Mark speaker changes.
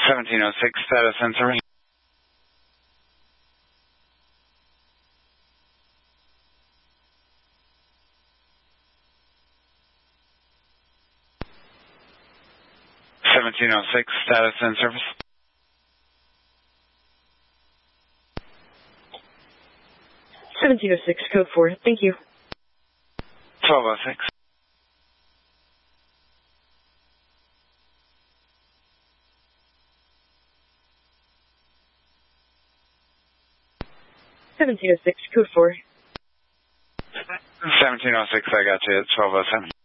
Speaker 1: 1706, status and service. Status and service.
Speaker 2: 1706, code 4. Thank you.
Speaker 1: 1206.
Speaker 2: Code 4.
Speaker 1: 1706, I got you. It's 1207.